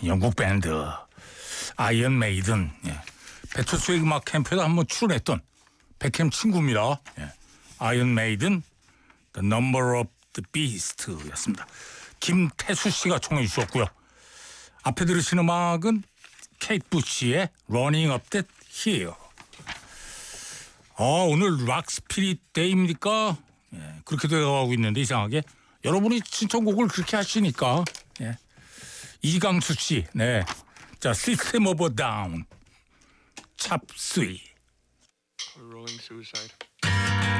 영국 밴드 아이언 메이든, 배철수의 음악 캠프에도 한번 출연했던 백햄 친구입니다. 아이언 메이든 The Number of the Beast였습니다. 김태수 씨가 청해 주셨고요. 앞에 들으신 음악은 케이트 부시의 Running Up That Hill. 오늘 락 스피릿 데이입니까? 그렇게 되어가고 있는데 이상하게 여러분이 신청곡을 그렇게 하시니까. 이강수 씨, 자, System of a Down, 찹스위. Rolling Suicide.